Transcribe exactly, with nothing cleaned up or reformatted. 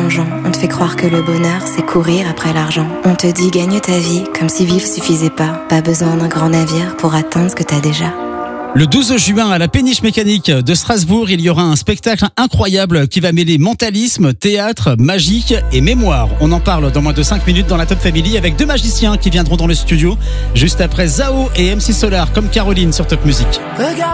mensongeant. On te fait croire que le bonheur, c'est courir après l'argent. On te dit gagne ta vie, comme si vivre suffisait pas. Pas besoin d'un grand navire pour atteindre ce que t'as déjà. Le douze juin, à la Péniche Mécanique de Strasbourg, il y aura un spectacle incroyable qui va mêler mentalisme, théâtre, magie et mémoire. On en parle dans moins de cinq minutes dans la Top Family avec deux magiciens qui viendront dans le studio juste après Zao et M C Solar comme Caroline sur Top Music.